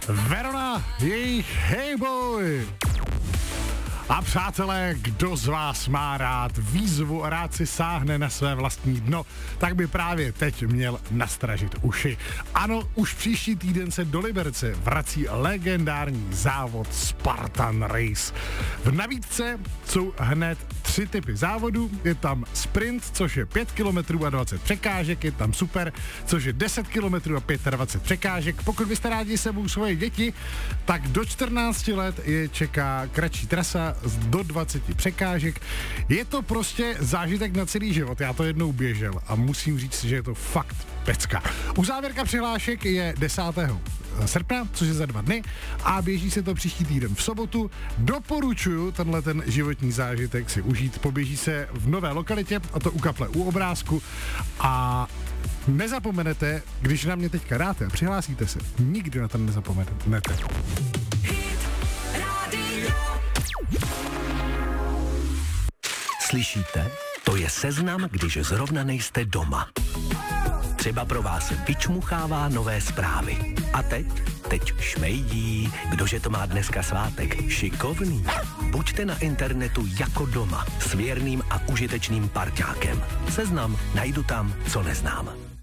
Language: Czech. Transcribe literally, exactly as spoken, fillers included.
Verona, jejich Hey Boy. A přátelé, kdo z vás má rád výzvu a rád si sáhne na své vlastní dno, tak by právě teď měl nastražit uši. Ano, už příští týden se do Liberce vrací legendární závod Spartan Race. V nabídce jsou hned tři typy závodů. Je tam sprint, což je pět kilometrů a dvacet překážek, je tam super, což je deset kilometrů a dvacet pět překážek. Pokud byste rádi sebou svoje děti, tak do čtrnácti let je čeká kratší trasa do dvaceti překážek. Je to prostě zážitek na celý život. Já to jednou běžel a musím říct, že je to fakt pecka. Uzávěrka přihlášek je desátého srpna, což je za dva dny, a běží se to příští týden v sobotu. Doporučuju tenhle ten životní zážitek si užít. Poběží se v nové lokalitě, a to u kaple u Obrázku, a nezapomenete, když na mě teďka dáte a přihlásíte se, nikdy na to nezapomenete. Slyšíte? To je seznam, když zrovna nejste doma. Třeba pro vás vyčmuchává nové zprávy. A teď? Teď šmejdí. Kdože to má dneska svátek? Šikovný. Buďte na internetu jako doma s věrným a užitečným parťákem. Seznam najdu tam, co neznám.